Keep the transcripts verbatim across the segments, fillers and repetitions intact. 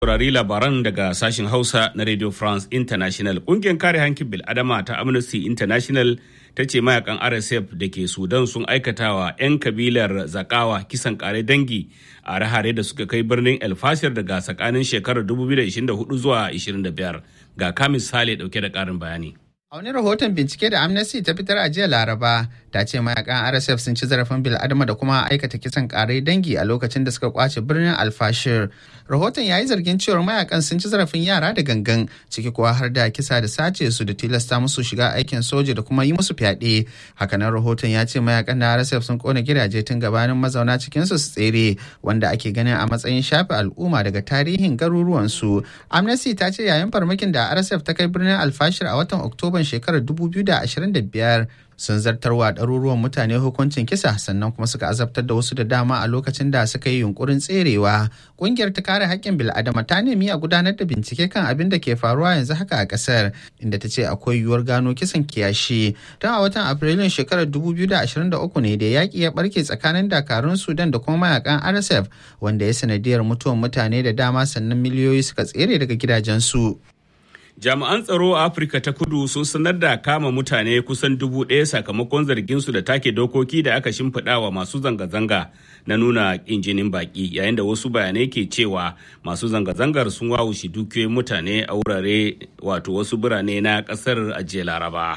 saurari labaran daga sashen Hausa na Radio France International. Ƙungiyar kare hankin bil'adama ta Amnesty International ta ce mayakan R S F da ke Sudan sun aikatawa 'yan kabilar Zakawa kisan kare dangi a hare da suka kai birnin El Fasher daga tsakanin shekarar dubu biyu da ishirin da hudu zuwa ishirin da biyar. Ga Kamis Sale dauke da ƙarin bayani. A wani rahoton bincike da Amnesty ta fitar a jiya Laraba, ta ce mayakan R S F sun ci zarafin bil'adama da kuma aikata kisan kare dangi a lokacin da suka kwace birnin Al-Fashir. Rahoton ya yi zargin cewar mayakan sun ci zarafin yara da gangan, ciki kuwa har da kisa da sace su da tilasta musu shiga aikin soja da kuma yi musu fyaɗe. Hakanan rahoton ya ce mayakan na R S F sun kona gidaje tun gabanin mazauna cikinsu su tsere, wanda ake ganin a matsayin shafe al'umma daga tarihin garuruwansu. Amnesty ta ce yayin farmakin da R S F ta kai birnin Al-Fashir a watan Oktoba shekarar dubu biyu da ashirin da biyar sun zartarwa ɗaruruwan mutane hukuncin kisa, sannan kuma suka azabtar da wasu da dama a lokacin da suka yi yunkurin tserewa. Ƙungiyar ta kare haƙƙin bil'adama ta nemi a gudanar da bincike kan abin da ke faruwa yanzu haka a ƙasar, inda ta ce akwai yiwuwar gano kisan kiyashi. Tun a watan Afrilun shekarar dubu biyu da ashirin da uku ne da yaƙi ya ɓarke tsakanin dakarun Sudan da kuma mayakan R S F, wanda ya sanadiyar mutuwar mutane da dama, sannan miliyoyi suka tsere daga gidajensu. Jami'an tsaro a Afirka ta Kudu sun sanar da kama mutane kusan dubu ɗaya sakamakon zarginsu da take dokoki da aka shimfiɗa wa masu zanga-zanga na nuna ƙin jinin baƙi, yayin da wasu bayanai ke cewa masu zanga-zangar sun wawushe dukiyoyin mutane a wurare wato wasu birane na ƙasar a jiya Laraba.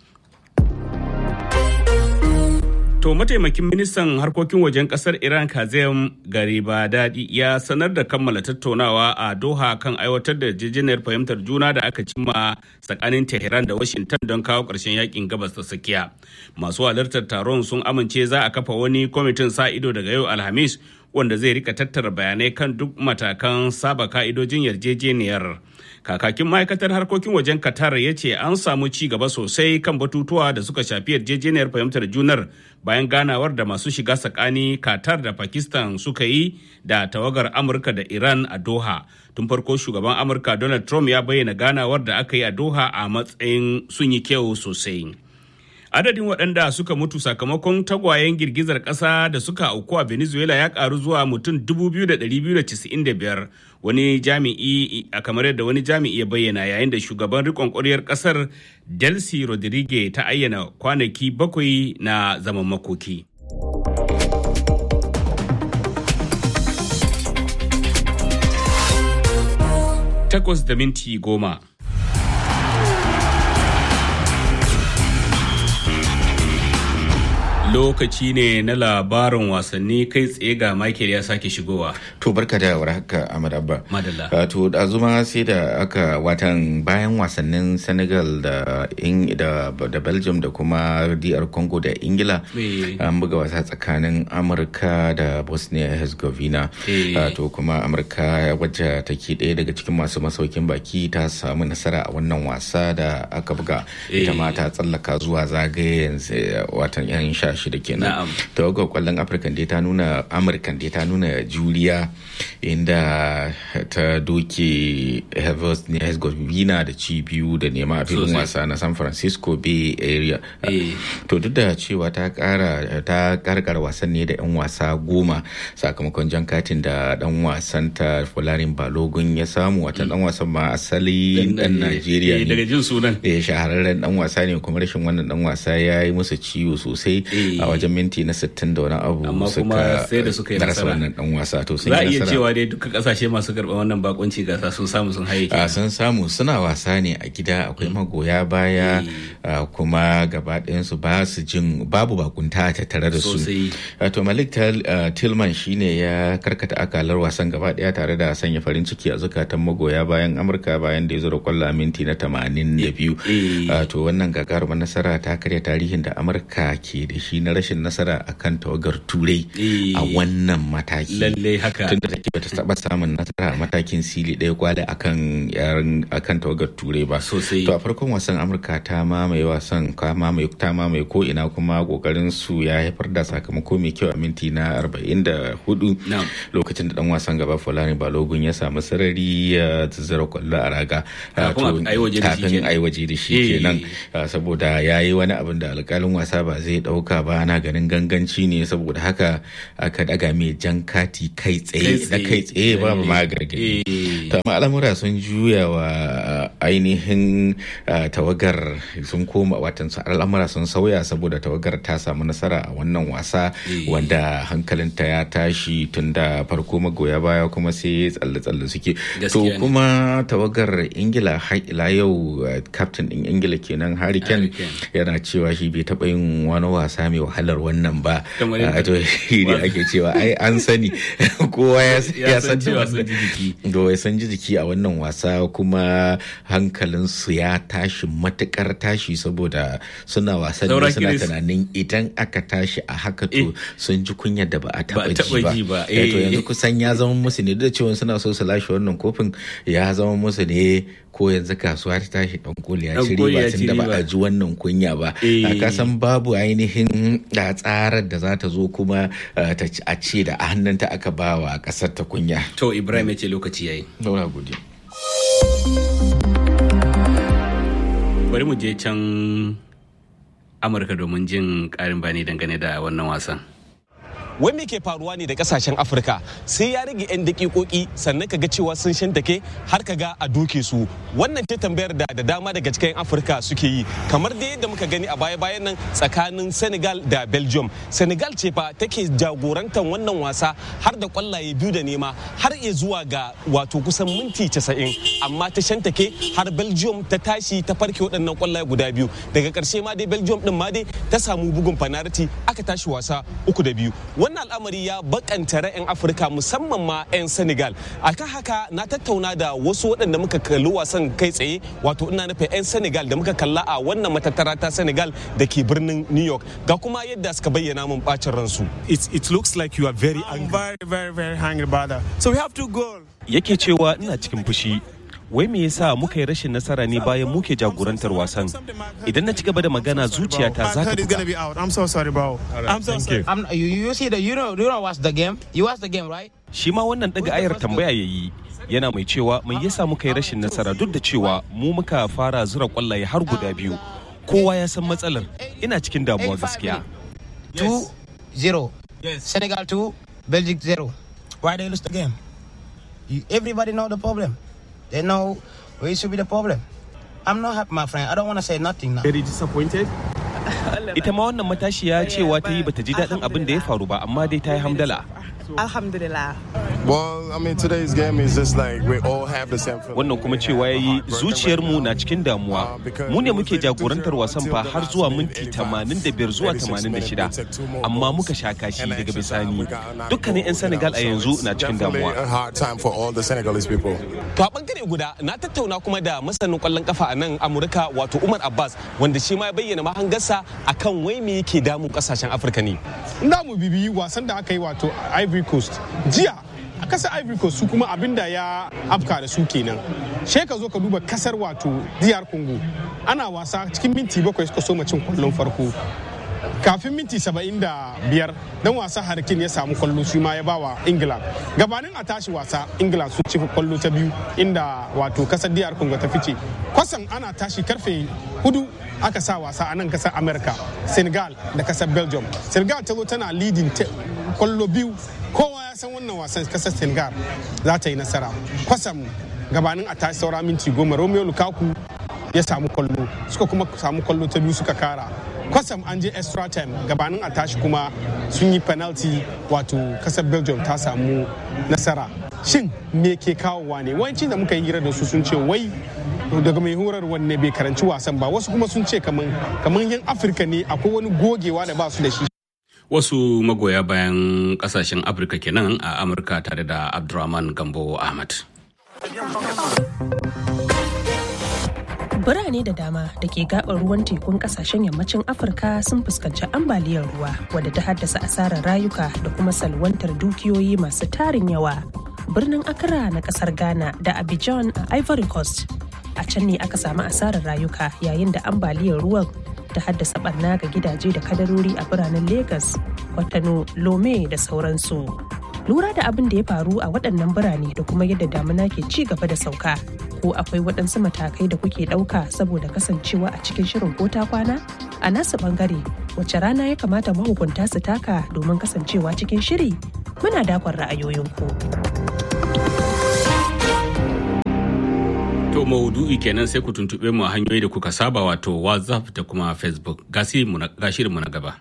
To mataimakin ministan harkokin wajen kasar Iran Kazem Garibadadi ya sanar da kammala tattaunawa a Doha kan aiwatar da yarjejeniyar fahimtar juna da aka cimma tsakanin Tehran da Washington don kawo ƙarshen yakin gabas ta tsakiya. Masu halartar taron sun amince za a kafa wani kwamitin sa ido daga yau Alhamis wanda zai rika tattara bayanai kan duk matakan saba ka'idojin yarjejeniyar. Kakakin ma'aikatar harkokin wajen Qatar ya ce an samu ci gaba sosai kan batutuwa da suka shafi yarjejeniyar fahimtar junar bayan ganawar da masu shiga tsakani Qatar da Pakistan suka yi da tawagar Amurka da Iran a Doha. Tun farko shugaban Amurka Donald Trump ya bayyana ganawar da aka yi a Doha a matsayin sun yi kyau sosai. Adadin waɗanda suka mutu sakamakon tagwayen girgizar ƙasa da suka auku a Venezuela ya ƙaru zuwa mutum dubu biyu da ɗari biyu da casa'in da biyar, wani jami'i a kamar yadda wani jami'i ya bayyana, yayin da shugaban riƙon ƙwaryar ƙasar Delcy Rodriguez ta ayyana kwanaki bakwai na zaman makoki. Takwas da minti goma. Lokaci ne na labarin wasanni, kai tsaye ga Michael ya sake shigowa. To barka da warhaka Ahmad Abba. Madalla. To da zuma sai da aka watan bayan wasannin Senegal da da, da Belgium da kuma D R Congo da Ingila an buga wasa tsakanin Amurka da Bosnia Herzegovina. To kuma Amurka wacce take ɗaya daga cikin masu masaukin baki ta samu nasara a wannan wasa da aka buga. Ita ma ta tsallaka zuwa zagayen watan yan sha shida kenan. Tawagar kwallon Afirka dai ta nuna Amurka dai ta nuna juriya inda ta doke Herzegovina da ci biyu da nema a filin wasa na San Francisco Bay Area. To duk da cewa ta kara ta karkar wasan ne da yan wasa goma sakamakon jan katin da dan wasan ta Folarin Balogun ya samu, wata dan wasan ma asali dan Najeriya ne. Daga jin sunan. Eh shahararren dan wasa ne, kuma rashin wannan dan wasa ya yi musu ciwo sosai a wajen minti na sittin da wani abu. Amma kuma sai da suka yi nasara wannan dan wasa. To sun za a iya cewa dai duka kasashe masu karɓar wannan bakunci gasa sun samu sun haye. A sun samu, suna wasa ne a gida, akwai magoya baya kuma gaba ɗayansu ba su jin babu bakunta ta tare da su. To Malik Tillman shine ya karkata akalar wasan gaba ɗaya tare da sanya farin ciki a zukatan magoya bayan Amurka bayan da ya zo da kwallo a minti na tamanin da biyu. To wannan gagarumar nasara ta karya tarihin da Amurka ke da shi na rashin nasara akan tawagar Turai a wannan mataki. Lalle haka. Tunda take bata taba samun nasara a matakin sili ɗaya kwale akan yaran akan tawagar Turai ba. Sosai. To a farkon wasan Amurka ta mamaye wasan, ka mamaye ta mamaye ko ina, kuma kokarin su ya haifar da sakamako mai kyau a minti na arba'in da hudu lokacin da dan wasan gaba Folarin Balogun ya samu sarari ya zira kwallo a raga. Kafin ai waje da shi kenan saboda yayi wani abin da alƙalin wasa ba zai dauka ba, ana ganin ganganci ne, saboda haka aka daga mai jan kati kai tsaye da kai tsaye babu ma gargadi. To amma al'amura sun juya wa ainihin tawagar sun koma, watan al'amura sun sauya saboda tawagar ta samu nasara a wannan wasa wanda hankalinta ya tashi tun da farko, magoya baya kuma sai tsalle-tsalle suke. To kuma tawagar Ingila har ila yau captain din Ingila kenan Harry Kane yana cewa shi bai taɓa yin wani wasa mai wahalar wannan ba. To shi ne ake cewa ai an sani kowa ya san cewa sun ji jiki. Do ya san ji jiki a wannan wasa, kuma hankalinsu ya tashi matukar tashi saboda suna wasan da suna tunanin idan aka tashi a haka to sun ji kunyar da ba a taɓa ji ba. To yanzu kusan ya zama musu ne, da cewa suna so su lashe wannan kofin, ya zama musu ne ko yanzu kasuwa ta tashi dan koli ya ci riba tun da ba a ji wannan kunya ba. Ka san babu ainihin da tsarar da za ta zo kuma ta a ce da a hannunta aka ba wa kasar ta kunya. To Ibrahim ya ce lokaci yayi. Daura gode. Bari mu je can Amurka domin jin karin bayani dangane da wannan wasan. Wai me ke faruwa ne da kasashen Afirka sai ya rage 'yan dakikoki sannan kaga cewa sun shantake har kaga a doke su. Wannan ce tambayar da da dama daga cikin Afirka suke yi, kamar da yadda muka gani a baya-bayan nan tsakanin Senegal da Belgium. Senegal ce fa take jagorantar wannan wasa har da kwallaye biyu da nema har iya zuwa ga wato kusan minti casa'in, amma ta shantake har Belgium ta tashi ta farke waɗannan kwallaye guda biyu. Daga ƙarshe ma dai Belgium din ma dai ta samu bugun fanariti aka tashi wasa uku da biyu. Wannan al'amari ya bakanta ra'ayin Afirka musamman ma 'yan Senegal. Akan haka na tattauna da wasu waɗanda muka kalli wasan kai tsaye, wato ina nufin 'yan Senegal da muka kalla a wannan matattara ta Senegal da ke birnin New York. Ga kuma yadda suka bayyana mun bacin ransu. It, it looks like you are very angry. I'm very, very, very angry about that. So we have to go. Yake cewa ina cikin fushi. Wai me yasa muka yi rashin nasara ne bayan muke jagorantar wasan? Idan na ci gaba da magana zuciyata za ta buga. I'm so sorry bro. I'm so sorry. I'm, you, you see the you know you know watch the game. You watch the game, right? Shi ma wannan daga ayar tambaya yayi. Yana mai cewa mai yasa muka yi rashin nasara duk da cewa mu muka fara zura kwallaye har guda biyu. Kowa ya san matsalar. Ina cikin damuwa gaskiya. two zero. Yes. Senegal two, Belgium zero. Why they lose the game? You, everybody know the problem. They know where it should be the problem. I'm not happy, my friend. I don't want to say nothing now. Very disappointed. Ita ma wannan matashiya cewa ta yi bata ji daɗin abin da ya faru ba, amma dai ta yi hamdala. Alhamdulillah. Well, I mean today's game is just like we all have the same feeling. Wannan kuma cewa yayi zuciyarmu na cikin damuwa. Mu ne muke jagorantar wasan fa har zuwa minti tamanin da biyar zuwa tamanin da shida, amma muka sha kashi daga bisani. Dukkanin 'yan Senegal a yanzu na cikin damuwa. To a bangare guda na tattauna kuma da masanin kwallon kafa a nan Amurka, wato Umar Abbas, wanda shi ma ya bayyana mahangarsa akan wai me yake damun kasashen Afirka ne. Ina mu bibiyi wasan da aka yi wato Ivory Coast jiya a kasar Ivory Coast, su kuma abinda ya afka da su kenan. She ka zo ka duba kasar wato D R Congo, ana wasa cikin minti bakwai suka soma cin kwallon farko. Kafin minti saba'in da biyar dan wasa Harkin ya samu kwallo, shi ma ya bawa Ingila. Gabanin a tashi wasa Ingila su ci kwallo ta biyu inda wato kasar D R Congo ta fice. Kwasan ana tashi karfe hudu aka sa wasa a nan kasar America, Senegal da kasar Belgium. Senegal ta zo tana leading kwallo biyu. Kowa ya san wannan wasan kasar Senegal za ta yi nasara. Kwasam gabanin a tashi saura minti goma Romelu Lukaku ya samu kwallo, suka kuma samu kwallo ta biyu suka kara. Kwasam an je extra time gabanin a tashi kuma sun yi penalty, wato kasar Belgium ta samu nasara. Shin me ke kawowa ne? Wanci da muka yi hira da su sun ce wai daga mai horarwa ne bai karanci wasan ba, wasu kuma sun ce kaman kaman yan Afirka ne akwai wani gogewa da ba su da shi. Wasu magoya bayan kasashen Afirka kenan a Amurka tare da Abdurrahman Gambo Ahmad. Birane da dama da ke gabar ruwan tekun kasashen yammacin Afirka sun fuskanci ambaliyar ruwa wadda ta haddasa asarar rayuka da kuma salwantar dukiyoyi masu tarin yawa. Birnin Accra na kasar Ghana da Abidjan a Ivory Coast. A can ne aka samu asarar rayuka yayin da ambaliyar ruwan ta haddasa barna ga gidaje da kadarori a biranen Lagos, Kwatano, Lome da sauransu. Lura da abin da ya faru a waɗannan birane da kuma yadda damuna ke ci gaba da sauka, ko akwai waɗansu matakai da kuke ɗauka saboda kasancewa a cikin shirin ko ta kwana? A nasu ɓangare, wace rana ya kamata mahukunta su taka domin kasancewa cikin shiri? Muna dakon ra'ayoyinku. To maudu'i kenan sai ku tuntuɓe mu a hanyoyi da kuka saba wato WhatsApp da kuma Facebook. Ga shirinmu na gaba.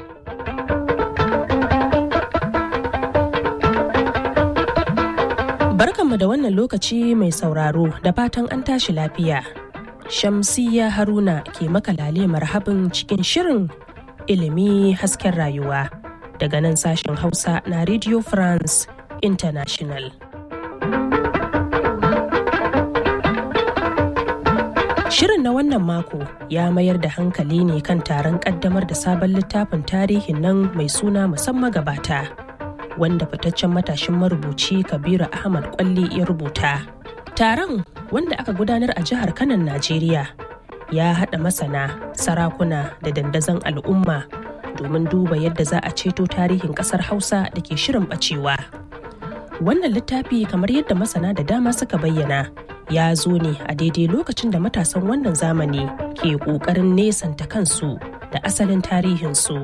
Barkanmu da wannan lokaci mai sauraro da fatan an tashi lafiya. Shamsiyya Haruna ke makalale marhabin cikin shirin ilimi hasken rayuwa daga nan sashen Hausa na Radio France International. Shirin na wannan mako ya mayar da hankali ne kan taron kaddamar da sabon littafin tarihin nan mai suna musamman gabata, wanda fitaccen matashin marubuci Kabiru Ahmad Kwalli ya rubuta. Taron, wanda aka gudanar a jihar Kanon, Najeriya, ya haɗa masana, sarakuna da dandazon al'umma domin duba yadda za a ceto tarihin ƙasar Hausa da ke shirin ɓacewa. Wannan littafi, kamar yadda masana da dama suka bayyana, ya zo ne a daidai lokacin da matasan wannan zamani ke ƙoƙarin nesanta kansu da asalin tarihinsu.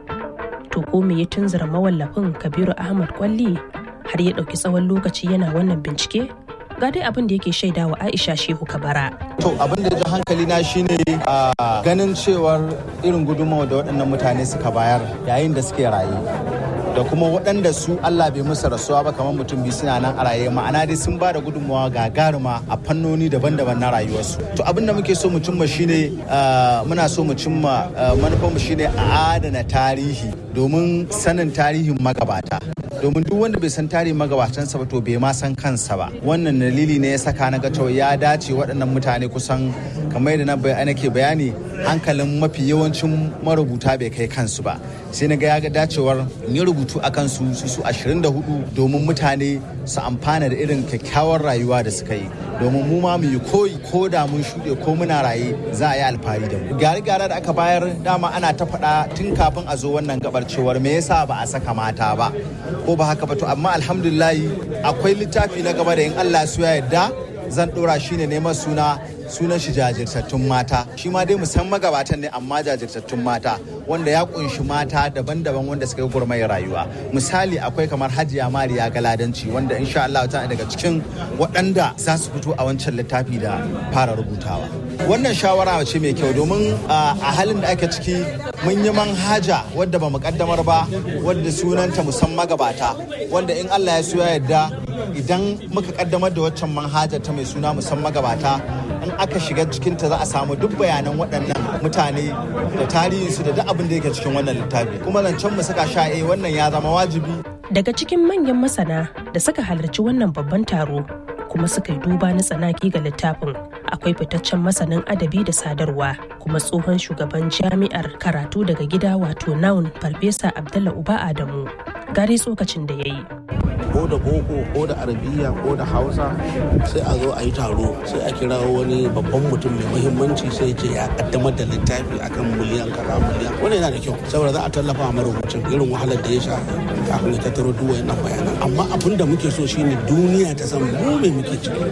To ko me ya tunzura mawallafin Kabiru Ahmad Kwalli har ya ɗauki tsawon lokaci yana wannan bincike? Ga dai abin da yake shaida wa Aisha Shehu Kabara. To abin da ya ji hankali na shine a ganin cewar irin gudunmawa da waɗannan mutane suka bayar yayin da suke raye. Da kuma waɗanda su Allah bai musu rasuwa ba kamar mutum biyu suna nan a raye, ma'ana dai sun ba da gudunmawa gagaruma a fannoni daban-daban na rayuwarsu. To abin da muke so mu cimma shine muna so mu cimma manufarmu shine a adana tarihi domin sanin tarihin magabata. Domin duk wanda bai san tarihin magabatansa ba to bai ma san kansa ba. Wannan dalili ne ya saka na ga cewa ya dace waɗannan mutane kusan kamar yadda na nake bayani hankalin mafi yawancin marubuta bai kai kansu ba. Sai na ga ya ga dacewar ni rubutu a kansu su su ashirin da hudu domin mutane su amfana da irin kyakkyawar rayuwa da suka yi. Domin mu ma mu yi koyi ko da mun shuɗe ko muna raye za a yi alfahari da mu. Gyare-gyare da aka bayar dama ana ta faɗa tun kafin a zo wannan gabar cewar me yasa ba a saka mata ba ko ba haka ba, to amma alhamdulillahi akwai littafi na gaba da in Allah su ya yarda zan ɗora shi ne neman suna sunan shi jajirtattun mata. Shi ma dai musamman magabatan ne amma jajirtattun mata wanda ya kunshi mata daban-daban wanda suka yi gurmayar rayuwa. Misali akwai kamar Hajiya Mariya Galadanci wanda insha Allah ta daga cikin waɗanda za su fito a wancan littafi da fara rubutawa. Wannan shawara ce mai kyau domin a halin da ake ciki mun yi manhaja wadda ba mu kaddamar ba wadda sunanta musamman magabata, wanda in Allah ya so ya yarda idan muka kaddamar da waccan manhaja ta mai suna musamman magabata, in aka shiga cikinta za a samu duk bayanan waɗannan mutane da tarihinsu da duk abin da yake cikin wannan littafi. Kuma zancen mu saka sha eh wannan ya zama wajibi. Daga cikin manyan masana da suka halarci wannan babban taro kuma suka yi duba na tsanaki ga littafin akwai fitaccen masanin adabi da sadarwa kuma tsohon shugaban jami'ar karatu daga gida wato naun Farfesa Abdullah Uba Adamu. Gare tsokacin da ya yi. Ko da boko ko da arabiya ko da hausa sai a zo a yi taro sai a kira wani babban mutum mai muhimmanci sai ce ya kaddamar da littafi akan miliyan kaza miliyan. Wannan yana da kyau saboda za a tallafa a marubucin irin wahalar da ya sha kafin ya tattaro duk wayannan bayanan. Amma abin da muke so shine duniya ta san mu me muke ciki,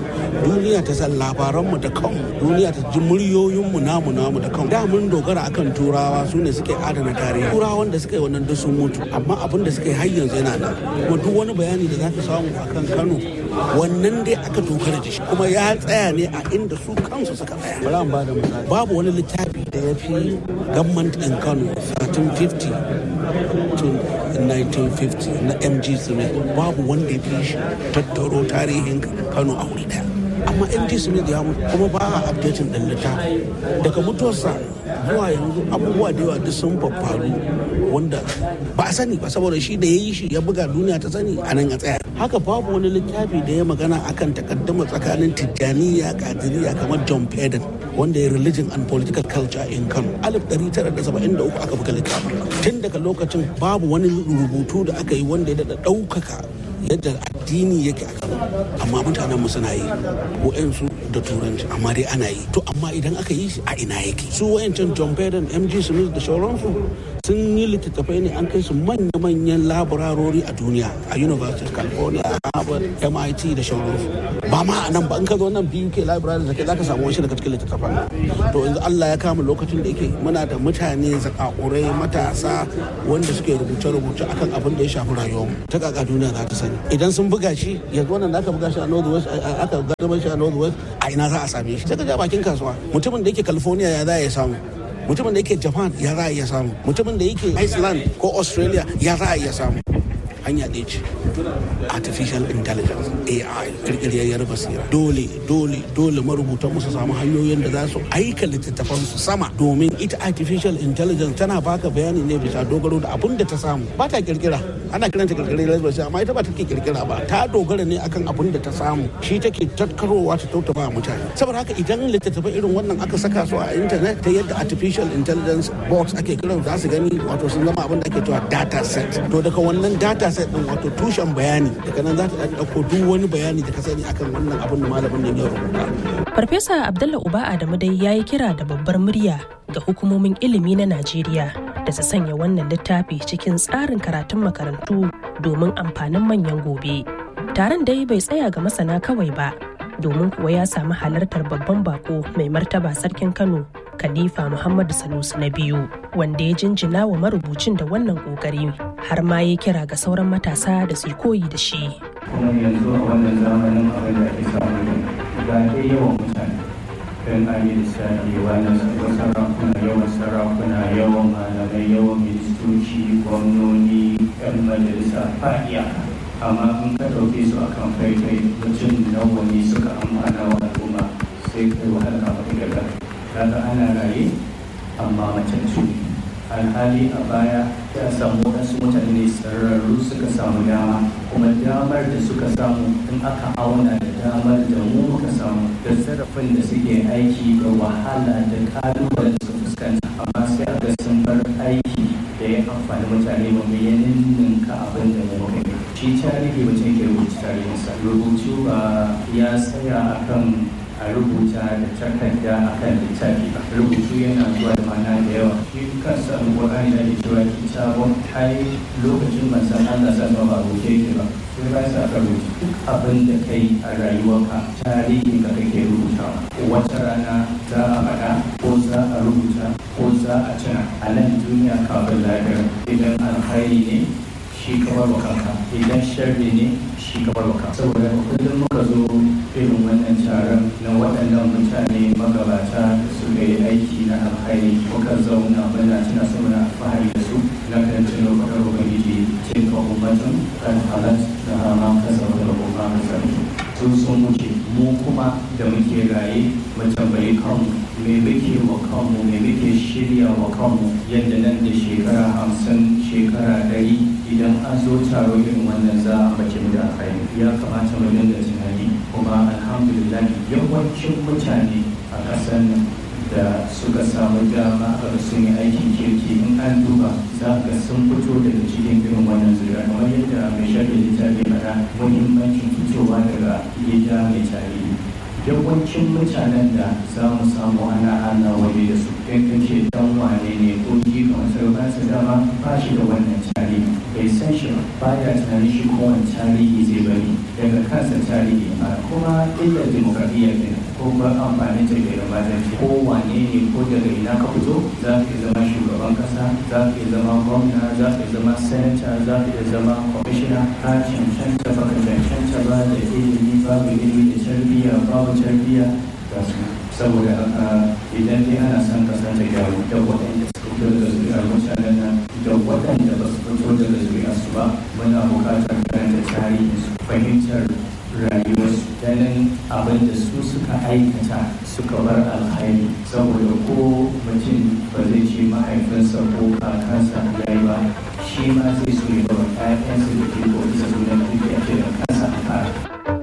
duniya ta san labaranmu da kanmu, duniya ta ji muryoyinmu namu namu da kanmu. Da mun dogara akan turawa su ne suke adana tarihi, turawan da suka yi wannan duk sun mutu, amma abin da suka yi har yanzu yana nan. Kuma duk wani bayani da zaka samu akan Kano wannan dai aka dogara da shi kuma ya tsaya ne a inda su kansu suka tsaya. Bari an bada misali, babu wani littafi da ya fi government in Kano thirteen fifty to nineteen fifty na M G Smith, babu wanda ya fi shi tattaro tarihin Kano a wuri daya. Amma M G Smith ya mutu kuma ba a updating ɗin littafi. Daga mutuwarsa zuwa yanzu abubuwa da yawa duk sun faru wanda ba a sani ba saboda shi da ya yi shi ya buga duniya ta sani a nan a tsaya. Haka babu wani littafi da ya magana akan takaddama tsakanin Tijjaniya Kadiriya kamar John Peden wanda ya religion and political culture in Kano. alif ɗari tara da saba'in da uku aka buga littafin. Tun daga lokacin babu wani rubutu da aka yi wanda ya daɗa ɗaukaka yadda addini yake a Kano, amma mutanen mu suna yi wa'ansu da turanci amma dai ana yi. To amma idan aka yi shi a ina yake? Su wayancan John Peden, M G Smith da sauransu sun yi littattafai ne an kai su manya-manyan laborarori a duniya a University of California, Harvard, M I T da shauransu. Ba ma a nan ba, in ka zo nan B U K library da ke za ka samu wani daga cikin littattafan. To yanzu Allah ya kama lokacin da yake muna da mutane zakakurai matasa wanda suke rubuce-rubuce akan abin da ya shafi rayuwar ta kaka duniya za ta sani. Idan sun buga shi yanzu wannan da aka buga shi a North West aka gaba shi a North West a ina za a same shi. Sai ka ja bakin kasuwa. Mutumin da yake California ya za ya samu. Mutumin da yake Japan ya za a iya samu. Mutumin da yake Iceland ko Australia ya za a iya samu. Hanya ɗaya ce artificial intelligence A I kirkiriyar basira dole dole dole marubutan musu samu hanyoyin da za su aika littattafan su sama domin ita artificial intelligence tana baka bayani ne bisa dogaro da abun da ta samu ba ta kirkira ana kiranta kirkiriyar basira amma ita ba take kirkira ba ta dogara ne akan abun da ta samu shi take tattarowa ta tautaba mutane saboda haka idan littattafai irin wannan aka saka su a internet ta yadda artificial intelligence box ake kiran za su gani wato sun zama abin da ake cewa data set to daga wannan data set din wato tushen bayani daga nan za ta ɗauko duk wani bayani da ka sani akan wannan abin da malamin nan ya rubuta. Farfesa Abdullah Uba Adamu dai ya yi kira da babbar murya ga hukumomin ilimi na Najeriya da su sanya wannan littafi cikin tsarin karatun makarantu domin amfanin manyan gobe. Taron dai bai tsaya ga masana kawai ba, domin kuwa ya samu halartar babban bako mai martaba sarkin Kano Khalifa Muhammadu Sanusi na biyu, wanda ya jinjina wa marubucin da wannan kokari har ma ya kira ga sauran matasa da su koyi da shi. Kuma yanzu a wannan zamanin abin da ake samu ga ke yawan mutane don an yi lissafi wannan sarakuna yawan sarakuna yawan malamai yawan ministoci gwamnoni yan majalisa fa'iya amma in ka ɗauke su akan faifai mutum nawa ne suka amfana wa al'umma sai kai wahala ka faɗi daga kaga ana raye amma matattu alhali a baya ya samu wasu mutane sararru suka samu dama kuma damar da suka samu in aka auna da damar da mu muka samu da zarafin da suke aiki da wahala da kalubalen da suka fuskanta amma sai a ga sun bar aiki da ya amfani mutane ba mai yanin ninka abin da mu muka yi shi tarihi mutum ke rubuta tarihinsa rubutu ba ya tsaya akan a rubuta da takarda a kan littafi ba rubutu yana zuwa da mana da yawa shi kansa alƙur'ani da ke cewa kitabun ai lokacin manzon Allah sa ba rubuce ke ba sai ba sa ka rubuta duk abin da kai a rayuwarka tarihi ka kake rubutawa wata rana za a faɗa ko za a rubuta ko za a tuna a nan duniya kafin lahira idan alkhairi ne shi kamar wa kanka idan sharri ne shi kamar wa kanka saboda kullum muka zo irin wannan taron na waɗannan mutane magabata da suka yi aiki na alkhairi muka zauna muna tuna su muna alfahari da su na kan tuno faɗar ubangiji tilka ummatun kan halat da hama kasa da goma kasa su sun wuce mu kuma da muke raye mu tambayi kanmu me muke wa kanmu me muke shirya wa kanmu yadda nan da shekara hamsin shekara ɗari idan an zo taro irin wannan za a bace mu da alkhairi ya kamata mu dinga tunani kuma alhamdulillah yawancin mutane a ƙasar nan da suka samu dama a sun yi aikin kirki in an duba za ga sun fito daga cikin irin wannan zuriya kamar yadda mai shaɗa littafi faɗa muhimmancin fitowa daga gida mai tarihi yawancin mutanen da za mu samu ana ana waje da su in kake dan wane ne ko ji kamar sarrafa su dama ba shi da wannan tarihi bai san shi ba baya tunanin shi kowane tarihi zai bari daga kansa tarihi a kuma illar demokradiyya ne ko ba amfani da ke da mazanci ko wane ne ko daga ina ka fito za ka zama shugaban kasa za ka zama gwamna za ka zama senator za ka zama kwamishina ka cancanta ba ka cancanta ba da ilimi babu ilimi da tarbiyya babu tarbiyya ga su saboda idan dai ana son kasa ta gyaru da waɗanda suka fito daga zuriyar mutanen nan da waɗanda ba su fito daga zuriyar su ba muna buƙatar karanta tarihin su fahimtar rayuwarsu ganin abin da su suka aikata suka bar alhairi saboda ko mutum ba zai ce mahaifinsa ko kakansa ya yi ba shi ma zai